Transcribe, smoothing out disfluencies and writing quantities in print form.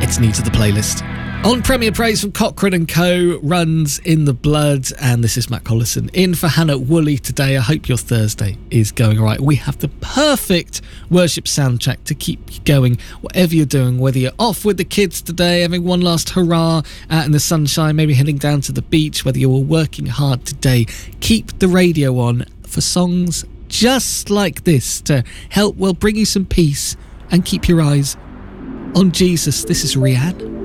It's new to the playlist. On Premier Praise from Cochrane & Co. runs in the blood, and this is Matt Collison in for Hannah Woolley today. I hope your Thursday is going all right. We have the perfect worship soundtrack to keep you going, whatever you're doing, whether you're off with the kids today, having one last hurrah out in the sunshine, maybe heading down to the beach, whether you're working hard today. Keep the radio on for songs just like this to help, well, bring you some peace and keep your eyes on Jesus. This is Rihanna.